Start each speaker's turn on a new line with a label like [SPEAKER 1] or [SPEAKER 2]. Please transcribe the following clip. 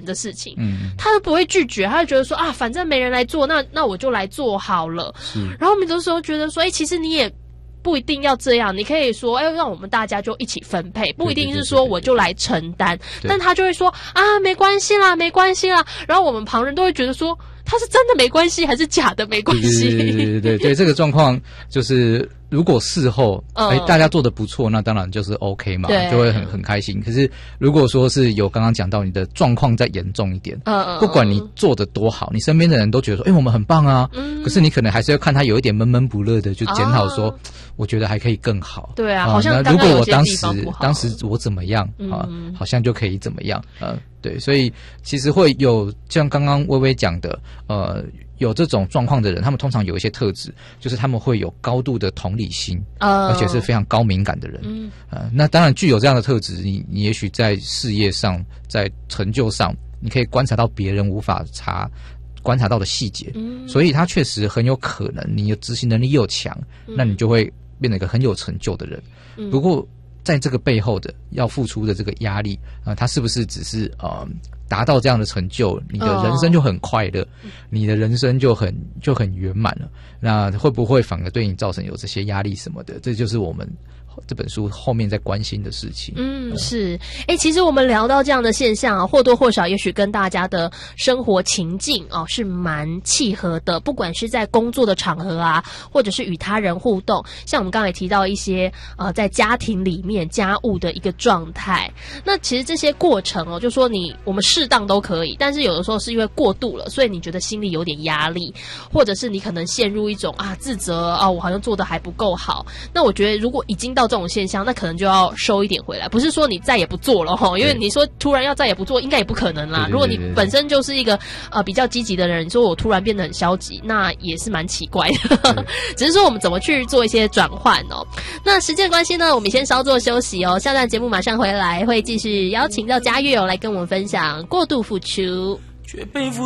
[SPEAKER 1] 的事情，他都不会拒绝，他就觉得说啊，反正没人来做，那我就来做好了。然后我们有时候觉得说，其实你也不一定要这样，你可以说，让我们大家就一起分配，不一定是说我就来承担，但他就会说啊，没关系啦，没关系啦。然后我们旁人都会觉得说，他是真的没关系还是假的没关系？
[SPEAKER 2] 对，这个状况就是如果事后大家做得不错，那当然就是 OK 嘛，就会很开心。可是如果说是有刚刚讲到你的状况再严重一点，不管你做得多好，你身边的人都觉得说我们很棒啊，可是你可能还是要看他有一点闷闷不乐的，就检讨说我觉得还可以更好。
[SPEAKER 1] 对啊，好像
[SPEAKER 2] 那如果我当时
[SPEAKER 1] 时
[SPEAKER 2] 我怎么样好像就可以怎么样对，所以其实会有像刚刚薇薇讲的有这种状况的人，他们通常有一些特质，就是他们会有高度的同理心，而且是非常高敏感的人。那当然具有这样的特质，你也许在事业上，在成就上，你可以观察到别人无法观察到的细节，所以他确实很有可能，你的执行能力又强，那你就会变成一个很有成就的人。不过在这个背后的要付出的这个压力他是不是只是达到这样的成就，你的人生就很快乐，你的人生就很圆满了，那会不会反而对你造成有这些压力什么的，这就是我们这本书后面在关心的事情。
[SPEAKER 1] 是其实我们聊到这样的现象或多或少也许跟大家的生活情境是蛮契合的，不管是在工作的场合或者是与他人互动，像我们刚才也提到一些在家庭里面家务的一个状态，那其实这些过程就说我们适当都可以，但是有的时候是因为过度了，所以你觉得心里有点压力，或者是你可能陷入一种自责我好像做得还不够好。那我觉得如果已经到这种现象，那可能就要收一点回来，不是说你再也不做了因为你说突然要再也不做，应该也不可能啦。如果你本身就是一个比较积极的人，你说我突然变得很消极，那也是蛮奇怪的只是说我们怎么去做一些转换那时间关系呢，我们先稍作休息下段节目马上回来，会继续邀请到嘉悦来跟我们分享过度付出，
[SPEAKER 3] 却背负